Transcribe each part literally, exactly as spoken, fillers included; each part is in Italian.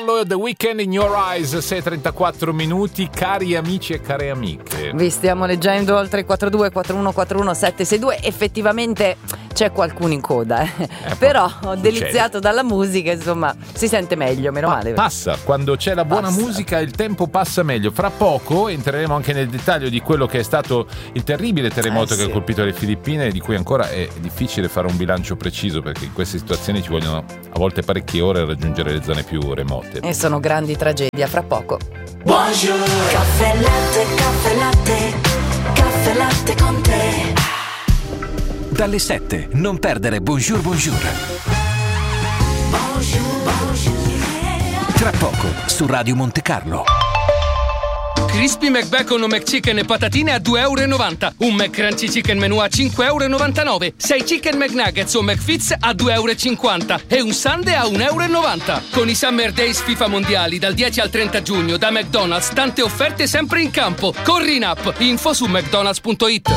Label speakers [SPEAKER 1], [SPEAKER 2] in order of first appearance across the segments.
[SPEAKER 1] Carlo, The Weeknd in Your Eyes, sei e trentaquattro minuti. Cari amici e care amiche,
[SPEAKER 2] vi stiamo leggendo al tre quattro due quattro uno quattro uno sette sei due. Effettivamente c'è qualcuno in coda, eh. Eh, però ho deliziato dalla musica, insomma si sente meglio, meno
[SPEAKER 1] Ma
[SPEAKER 2] male.
[SPEAKER 1] Passa, quando c'è la buona
[SPEAKER 2] Passa.
[SPEAKER 1] musica il tempo passa meglio. Fra poco entreremo anche nel dettaglio di quello che è stato il terribile terremoto
[SPEAKER 2] eh,
[SPEAKER 1] che
[SPEAKER 2] sì.
[SPEAKER 1] ha colpito le Filippine, di cui ancora è difficile fare un bilancio preciso, perché in queste situazioni ci vogliono a volte parecchie ore a raggiungere le zone più remote.
[SPEAKER 2] E sono grandi tragedie, fra poco.
[SPEAKER 3] Buongiorno. Caffè latte, caffè latte, caffè latte con te.
[SPEAKER 4] Dalle sette, non perdere Bonjour Bonjour.
[SPEAKER 3] Bonjour, bonjour.
[SPEAKER 4] Tra poco, su Radio Monte Carlo.
[SPEAKER 5] Crispy McBacon o McChicken e patatine a due e novanta euro. Un McCrunchy Chicken Menù a cinque e novantanove euro. sei Chicken McNuggets o McFits a due e cinquanta euro. E un Sundae a un e novanta euro. Con i Summer Days FIFA Mondiali dal dieci al trenta giugno da McDonald's, tante offerte sempre in campo. Corri in app. Info su mcdonalds punto it.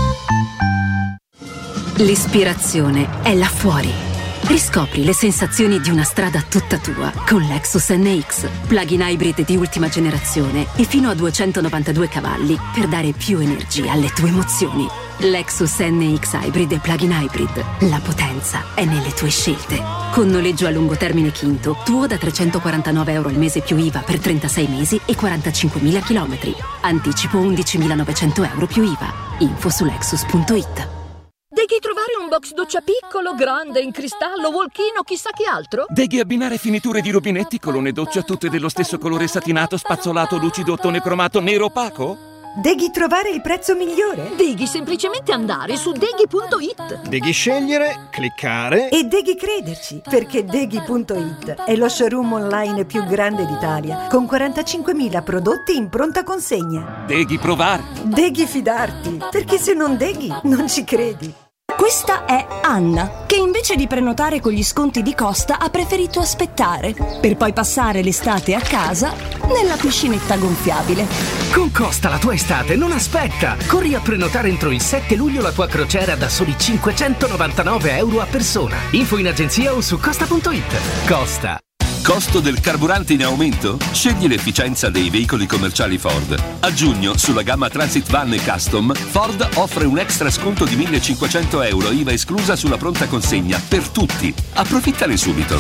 [SPEAKER 6] L'ispirazione è là fuori. Riscopri le sensazioni di una strada tutta tua con Lexus N X, plug-in hybrid di ultima generazione e fino a duecentonovantadue cavalli per dare più energia alle tue emozioni. Lexus N X Hybrid e plug-in hybrid. La potenza è nelle tue scelte. Con noleggio a lungo termine Quinto, tuo da trecentoquarantanove euro al mese più I V A per trentasei mesi e quarantacinquemila chilometri. Anticipo undicimilanovecento euro più I V A. Info su lexus punto it.
[SPEAKER 7] Devi trovare un box doccia piccolo, grande, in cristallo, walk-in o chissà che altro?
[SPEAKER 8] Devi abbinare finiture di rubinetti, colonne doccia tutte dello stesso colore satinato, spazzolato, lucido, ottone cromato, nero opaco?
[SPEAKER 9] Devi trovare il prezzo migliore?
[SPEAKER 7] Devi semplicemente andare su deghi punto it.
[SPEAKER 10] Devi scegliere, cliccare
[SPEAKER 9] e devi crederci, perché deghi punto it è lo showroom online più grande d'Italia, con quarantacinquemila prodotti in pronta consegna.
[SPEAKER 8] Devi provare.
[SPEAKER 9] Devi fidarti, perché se non deghi non ci credi.
[SPEAKER 11] Questa è Anna, che invece di prenotare con gli sconti di Costa ha preferito aspettare, per poi passare l'estate a casa nella piscinetta gonfiabile.
[SPEAKER 4] Con Costa la tua estate non aspetta! Corri a prenotare entro il sette luglio la tua crociera da soli cinquecentonovantanove euro a persona. Info in agenzia o su costa punto it. Costa.
[SPEAKER 12] Costo del carburante in aumento? Scegli l'efficienza dei veicoli commerciali Ford. A giugno, sulla gamma Transit Van e Custom, Ford offre un extra sconto di millecinquecento euro I V A esclusa sulla pronta consegna per tutti. Approfittane subito.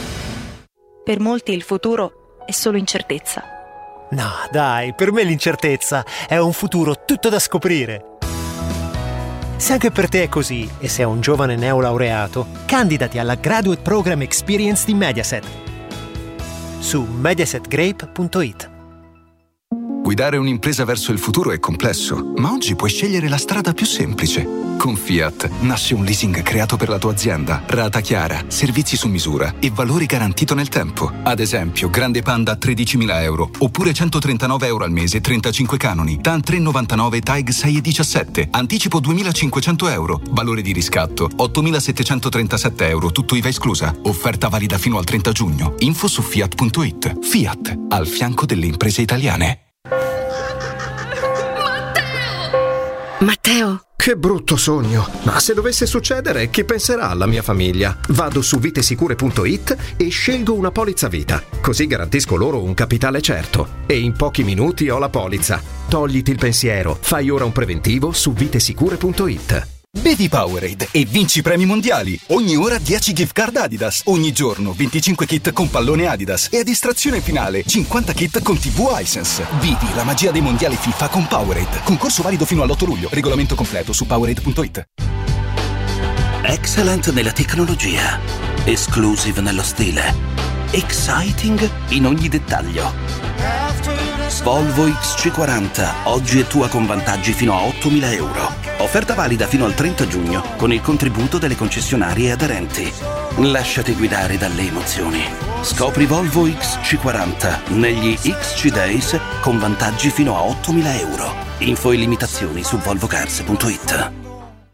[SPEAKER 13] Per molti il futuro è solo incertezza.
[SPEAKER 14] No, dai, per me l'incertezza è un futuro tutto da scoprire. Se anche per te è così e sei un giovane neolaureato, candidati alla Graduate Program Experience di Mediaset su mediaset grape punto it.
[SPEAKER 15] Guidare un'impresa verso il futuro è complesso, ma oggi puoi scegliere la strada più semplice. Con Fiat nasce un leasing creato per la tua azienda, rata chiara, servizi su misura e valore garantito nel tempo. Ad esempio, Grande Panda a tredicimila euro, oppure centotrentanove euro al mese, trentacinque canoni, TAN tre virgola novantanove, TAG sei virgola diciassette, anticipo duemilacinquecento euro, valore di riscatto ottomilasettecentotrentasette euro, tutto I V A esclusa. Offerta valida fino al trenta giugno. Info su fiat punto it. Fiat, al fianco delle imprese italiane.
[SPEAKER 11] Matteo!
[SPEAKER 10] Che brutto sogno! Ma se dovesse succedere, chi penserà alla mia famiglia? Vado su vitesicure punto it e scelgo una polizza vita. Così garantisco loro un capitale certo. E in pochi minuti ho la polizza. Togliti il pensiero. Fai ora un preventivo su vitesicure punto it.
[SPEAKER 16] Bevi Powerade e vinci premi mondiali. Ogni ora dieci gift card Adidas. Ogni giorno venticinque kit con pallone Adidas. E a distrazione finale cinquanta kit con tivù Hisense. Vivi la magia dei mondiali FIFA con Powerade. Concorso valido fino all'otto luglio. Regolamento completo su powerade punto it.
[SPEAKER 17] Excellent nella tecnologia. Exclusive nello stile. Exciting in ogni dettaglio. Volvo X C quaranta, oggi è tua con vantaggi fino a ottomila euro. Offerta valida fino al trenta giugno con il contributo delle concessionarie aderenti. Lasciati guidare dalle emozioni. Scopri Volvo X C quaranta negli X C Days con vantaggi fino a ottomila euro. Info e limitazioni su volvo cars punto it.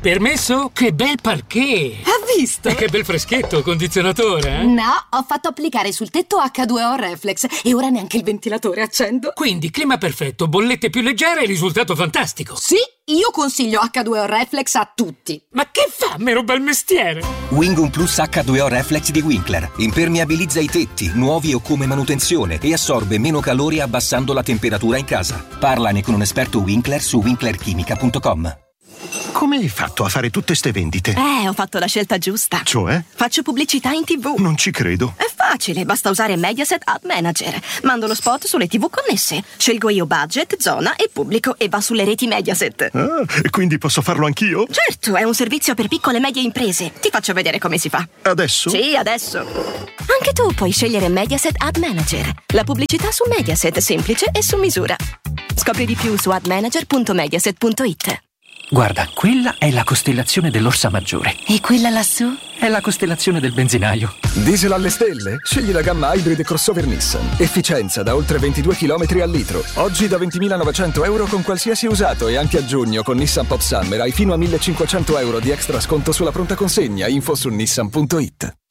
[SPEAKER 18] Permesso? Che bel parquet!
[SPEAKER 19] Ha visto?
[SPEAKER 18] E che bel freschetto, condizionatore, eh?
[SPEAKER 19] No, ho fatto applicare sul tetto acca due o Reflex e ora neanche il ventilatore accendo.
[SPEAKER 18] Quindi clima perfetto, bollette più leggere e risultato fantastico.
[SPEAKER 19] Sì, io consiglio acca due o Reflex a tutti.
[SPEAKER 18] Ma che fa, mero bel mestiere?
[SPEAKER 20] Wingum Plus acca due o Reflex di Winkler. Impermeabilizza i tetti, nuovi o come manutenzione, e assorbe meno calore abbassando la temperatura in casa. Parlane con un esperto Winkler su winkler chimica punto com.
[SPEAKER 21] Come hai fatto a fare tutte ste vendite?
[SPEAKER 22] Eh, ho fatto la scelta giusta.
[SPEAKER 21] Cioè?
[SPEAKER 22] Faccio pubblicità in tivù.
[SPEAKER 21] Non ci credo.
[SPEAKER 22] È facile, basta usare Mediaset Ad Manager. Mando lo spot sulle tivù connesse. Scelgo io budget, zona e pubblico e va sulle reti Mediaset.
[SPEAKER 21] Ah, e quindi posso farlo anch'io?
[SPEAKER 22] Certo, è un servizio per piccole e medie imprese. Ti faccio vedere come si fa.
[SPEAKER 21] Adesso?
[SPEAKER 22] Sì, adesso. Anche tu puoi scegliere Mediaset Ad Manager. La pubblicità su Mediaset, semplice e su misura. Scopri di più su ad manager punto mediaset punto it.
[SPEAKER 23] Guarda, quella è la costellazione dell'Orsa Maggiore.
[SPEAKER 22] E quella lassù?
[SPEAKER 23] È la costellazione del benzinaio.
[SPEAKER 24] Diesel alle stelle? Scegli la gamma Hybrid crossover Nissan. Efficienza da oltre ventidue chilometri al litro. Oggi da ventimilanovecento euro con qualsiasi usato e anche a giugno con Nissan Pop Summer hai fino a millecinquecento euro di extra sconto sulla pronta consegna. Info su nissan punto it.